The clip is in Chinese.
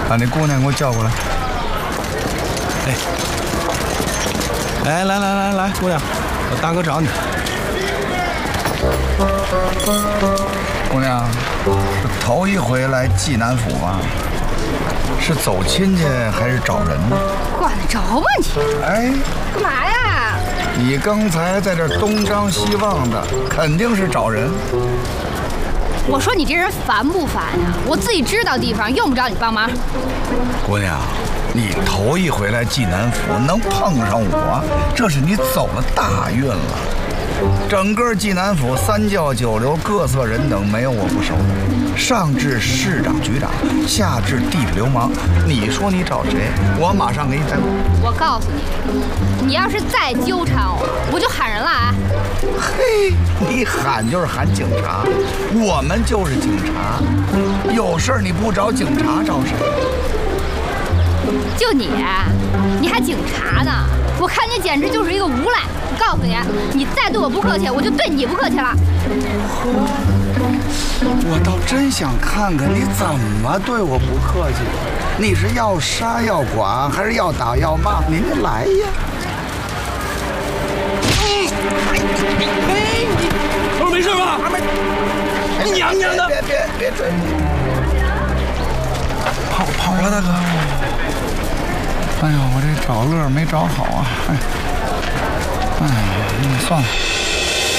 把那姑娘给我叫过来。来，姑娘，我大哥找你。姑娘，是头一回来济南府吧？是走亲戚还是找人呢？ 管得着吗你？ 哎， 干嘛呀？ 你刚才在这东张西望的，肯定是找人。 我说你这人烦不烦呀？我自己知道地方，用不着你帮忙。 姑娘，你头一回来济南府，能碰上我，这是你走了大运了。整个济南府三教九流各色人等，没有我不熟的。上至市长局长，下至地痞流氓，你说你找谁，我马上给你带过。 我告诉你，你要是再纠缠我就喊人了啊！ 嘿，你喊就是喊警察，我们就是警察，有事儿你不找警察找谁？ 就你还警察呢？我看你简直就是一个无赖！我告诉你，你再对我不客气，我就对你不客气了。 我倒真想看看你怎么对我不客气。你是要杀要剐，还是要打要骂？您来呀！ 我说没事吧？你娘娘的！ 别追！跑了，大哥！哎呦，我这找乐没找好啊！哎，算了。